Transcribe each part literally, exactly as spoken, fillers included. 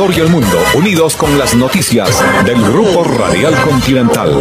Ecuador y el mundo, unidos con las noticias del Grupo Radial Continental.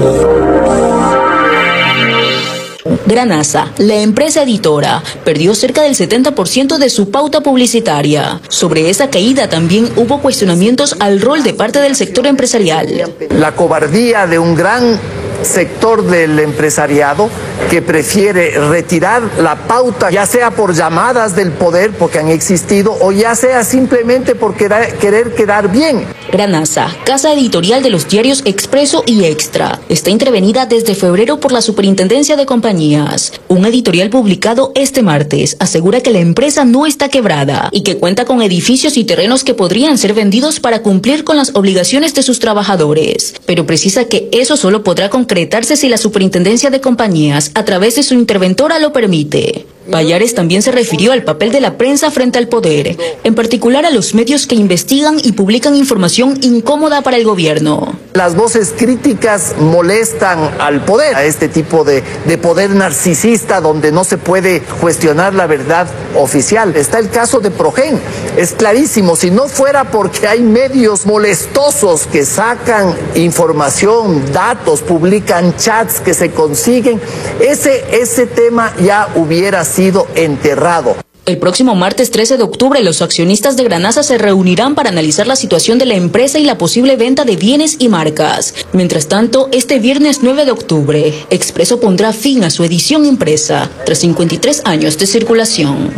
Granasa, la empresa editora, perdió cerca del setenta por ciento de su pauta publicitaria. Sobre esa caída también hubo cuestionamientos al rol de parte del sector empresarial. La cobardía de un gran sector del empresariado que prefiere retirar la pauta, ya sea por llamadas del poder, porque han existido, o ya sea simplemente por querer, querer quedar bien. Granasa, casa editorial de los diarios Expreso y Extra, está intervenida desde febrero por la Superintendencia de Compañías. Un editorial publicado este martes asegura que la empresa no está quebrada y que cuenta con edificios y terrenos que podrían ser vendidos para cumplir con las obligaciones de sus trabajadores, pero precisa que eso solo podrá concretarse si la Superintendencia de Compañías, a través de su interventora, lo permite. Pallares también se refirió al papel de la prensa frente al poder, en particular a los medios que investigan y publican información incómoda para el gobierno. Las voces críticas molestan al poder, a este tipo de, de poder narcisista donde no se puede cuestionar la verdad oficial. Está el caso de Progen, es clarísimo, si no fuera porque hay medios molestosos que sacan información, datos, publican chats que se consiguen, ese, ese tema ya hubiera sido enterrado. El próximo martes trece de octubre, los accionistas de Granasa se reunirán para analizar la situación de la empresa y la posible venta de bienes y marcas. Mientras tanto, este viernes nueve de octubre, Expreso pondrá fin a su edición impresa, tras cincuenta y tres años de circulación.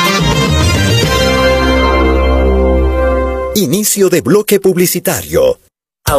Inicio de bloque publicitario.